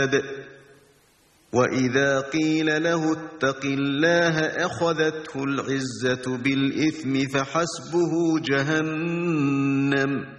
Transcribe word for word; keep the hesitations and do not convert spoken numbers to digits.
العذاب وإذا قيل له اتق الله أخذته العزة بالإثم فحسبه جهنم